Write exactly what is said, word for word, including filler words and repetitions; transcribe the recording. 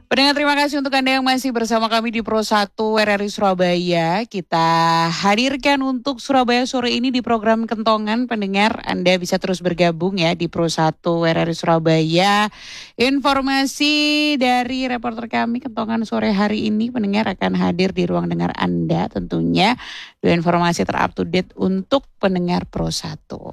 Pendengar, terima kasih untuk Anda yang masih bersama kami di Pro satu R R I Surabaya. Kita hadirkan untuk Surabaya sore ini di program Kentongan. Pendengar, Anda bisa terus bergabung ya di Pro satu R R I Surabaya. Informasi dari reporter kami Kentongan sore hari ini, pendengar akan hadir di ruang dengar Anda tentunya. Dengan informasi terupdate untuk pendengar Pro satu.